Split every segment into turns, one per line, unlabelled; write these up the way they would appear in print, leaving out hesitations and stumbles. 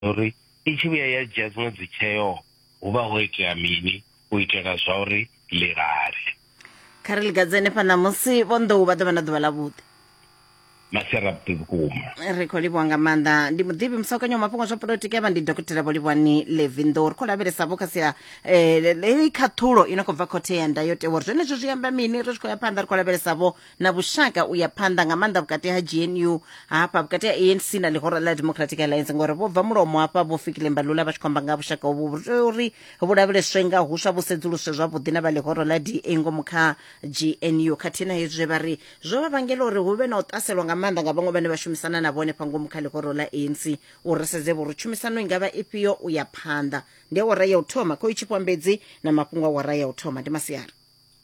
uri ichibuya ya dzhia dziṅwe dzi tsheo hu vha ho itea mini u itela zwa uri ḽigale.
kha ri ligadzene fhana musi vho nḓou vha ḓovha na ḓuvha ḽavhuḓi.
Masera vhukuma
ri khou livhuwa nga maanḓa ndi muḓivhi musakanyo wa mafhungo zwa polotiki avha ndi dokotela Vho Livhuwani Levindo ri khou lavhelesa vho kha sia khathulo ino khou bva khothe ya ndayotewa uri zwenezwo zwi amba mini ri tshi khou ya phanḓa ri khou lavhelesa vho na vhushaka u ya phanḓa nga maanḓa vhukati ha GNU hafha vhukati ha ANC na ḽihoro ḽa Democratic Alliance ngori vho bva mulomo hafha vho Fikile Mbalula vha tshi khou amba nga vhushaka uvhu uri vhu lavheleswe nga huswa vhu sedzuluswe zwavhuḓi na vha ḽihoro ḽa DA ngomu kha GNU khathihi na hezwi vha ri zwo vha vhangela uri hu vhe na u ṱaselwa nga maanḓa nga vhaṅwe vhane vha shumisana na vhone pangomu kha ḽihoro ḽa ANC uri sedze vhori tshumisano i ngavha ifhio u ya phanḓa ndi awara ya u thoma kho itshi pwambedzi na mafhungo a awara ya u thoma ndi masiari.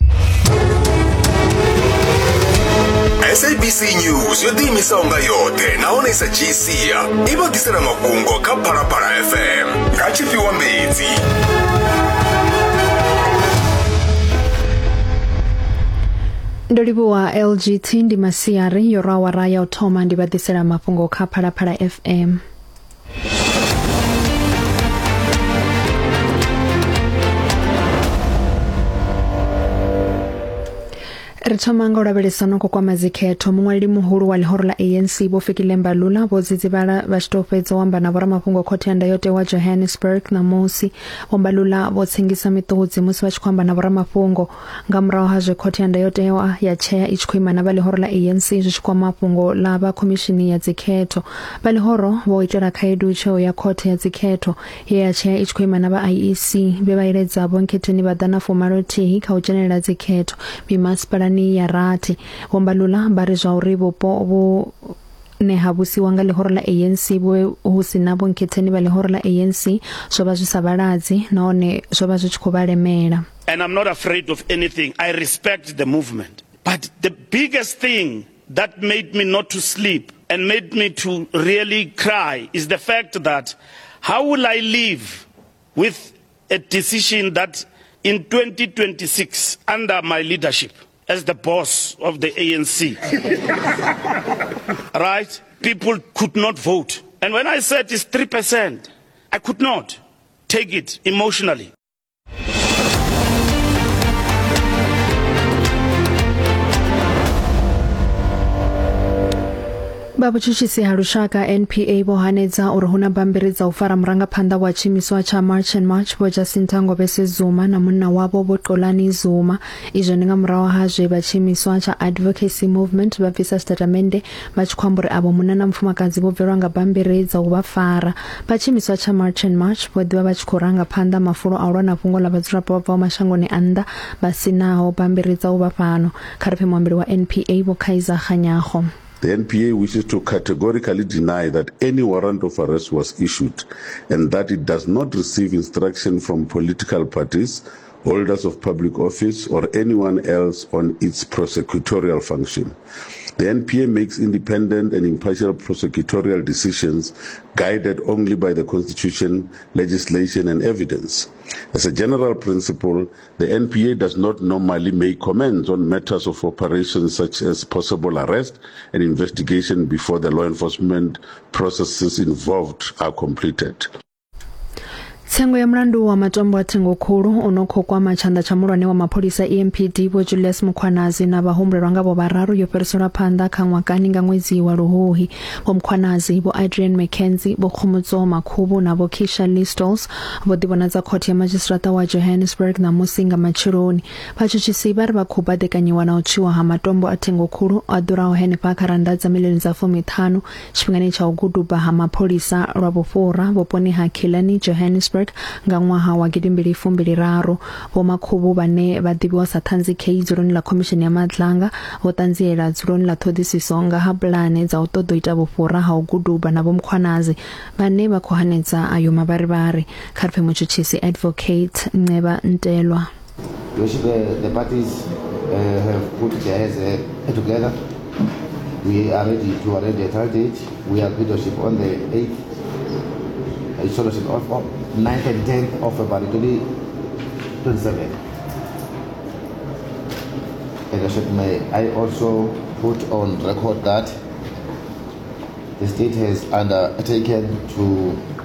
SABC News yo ḓiimisaho nga yoṱhe nahone isa dzhii sia i vha ḓisela mafhungo kha Phalaphala FM nga tshifhiwambedzi.
ndo livhuwa LGT ndi masiari yo awara ya u thoma ndi vha ḓisela mafhungo kha Phalaphala FM. ri thoma nga u lavhelesa no khou kwama dzikhetho muṅwaleli muhulu wa ḽihoro ḽa ANC vho Fikile Mbalula vho dzidzivhala vha tshi tou fhedza u amba na vhoramafhungo khothe ya ndayotewa Johannesburg ṋamusi. Vho Mbalula vho tsengisa miṱodzi musi vha tshi khou amba na vhoramafhungo nga murahu ha zwe khothe ya ndayotewa ya tshea i tshi khou ima na vha ḽihoro ḽa ANC zwi tshi kwama mafhungo ḽa vha khomishini ya dzikhetho. Vha ḽihoro vho itela khaedu tsheo ya khothe ya dzikhetho ye ya tshea i tshi khou ima na vha IEC vhe vha iledza vho nkhetheni vha ḓa na fumalonthihi kha u dzhenelela dzikhetho mimasipalani ya rathi. Vho Mbalula vha ri zwa uri vhupo vhu ne ha vhusiwa nga ḽihoro ḽa ANC hu si na vho nkhetheni vha ḽihoro ḽa ANC zwo vha zwi sa vhaladzi nahone zwo vha zwi tshi khou vha lemela.
And I'm not afraid of anything. I respect the movement. But the biggest thing that made me not to sleep and made me to really cry is the fact that how will I live with a decision that in 2026 under my leadership as the boss of the ANC, right, people could not vote. And when I said it's 3%, I could not take it emotionally.
Vhavhutshutshisi ha lushaka NPA vho hanedza uri hu na bammbiri dza u fara murangaphanḓa wa tshiimiswa tsha March and March vho Jacinta Ngobese Zuma na munna wavho vho Xolani Zuma. Izwo ndi nga murahu ha zwe vha tshiimiswa tsha Advocacy Movement vha bvisa statamende vha tshi khou amba uri avho munna na mufumakadzi vho bvelwa nga bammbiri dza u vha fara. Vha tshiimiswa tsha March and March vho ḓivha vha tshi khou ranga phanḓa mafulo a u lwa na fhungo ḽa vhadzulapo vha bvaho mashangoni a nnḓa vha sinaho bammbiri dza u vha fhano. Kha ri pfhe muambeli wa NPA vho Kaiser Kganyago.
The NPA wishes to categorically deny that any warrant of arrest was issued and that it does not receive instruction from political parties, holders of public office, or anyone else on its prosecutorial function. The NPA makes independent and impartial prosecutorial decisions guided only by the Constitution, legislation, and evidence. As a general principle, the NPA does not normally make comments on matters of operations such as possible arrest and investigation before the law enforcement processes involved are completed.
Tsengo ya mulandu wa matombo a Thengo Khulu ono khou kwama tshanḓa tsha mulwane wa mapholisa EMPD vho Julius Mukhwanazi na vhahumbulelwa nga vho vhararu yo fhiriselwa phanḓa kha ṅwakani nga ṅwedzi wa Luhuhi. Vho Mukhwanazi, vho Adrian McKenzie, vho Khomotso Makhubu na vho Kisha Listles vho ḓivhonadza khothe ya madzhisiṱiraṱa wa Johannesburg na musi nga matsheloni. Vhatshutshisi vha ri vha khou badekanyiwa na u tswiwa ha matombo a Thengo Khulu a ḓuraho henefha kha randa dza miḽioni dza 50 tshifhingani tsha u guduba ha mapholisa lwa vhufhura vhuponi ha Killarney, Johannesburg nga ṅwaha wa 2023. Vho Makhubu vhane vha ḓivhiwa sa ṱhanzi K dzuloni ḽa khomishini ya Madlanga vho ṱanziela dzuloni ḽa ṱhoḓisiso nga ha pulane dza u ṱoḓa u ita vhufhura ha u guduba na vho Mukhwanazi vhane vha khou hanedza ayo mavharivhari. Kha ri pfhe mutshutshisi Advocate Nceba Ntelwa.
The parties have put their heads together. We are ready to arrange a trial date. We have leadership on the 8th. Solution of 9th and 10th of February 2027. And may I also put on record that the state has undertaken to